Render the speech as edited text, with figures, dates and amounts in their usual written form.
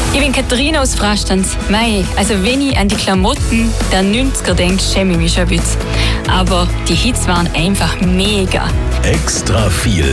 Ich bin Katharina aus Frastanz. Mei, also wenn ich an die Klamotten der 90er denke, schäme ich mich schon ein bisschen. Aber die Hits waren einfach mega. Extra viel.